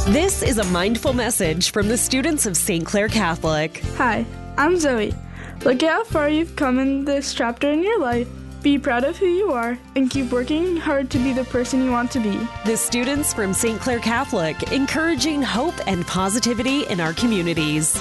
This is a mindful message from the students of St. Clair Catholic. Hi, I'm Zoe. Look at how far you've come in this chapter in your life. Be proud of who you are and keep working hard to be the person you want to be. The students from St. Clair Catholic, encouraging hope and positivity in our communities.